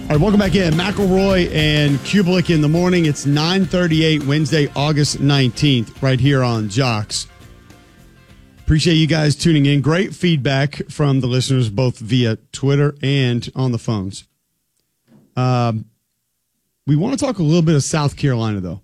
All right, welcome back in. McElroy and Kubalik in the morning. It's 9:38 Wednesday, August 19th, right here on Jocks. Appreciate you guys tuning in. Great feedback from the listeners, both via Twitter and on the phones. We want to talk a little bit of South Carolina, though.